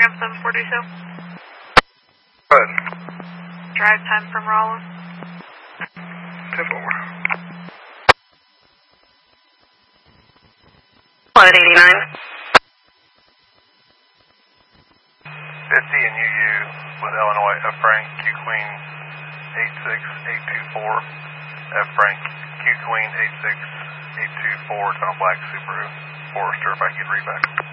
Ram 742. Good. Drive time from Rollins. 10-4. 189. 50 and UU with Illinois, F Frank, Q Queen 86824, F Frank, Q Queen 86824, it's on a black Subaru Forester, if I can get read back.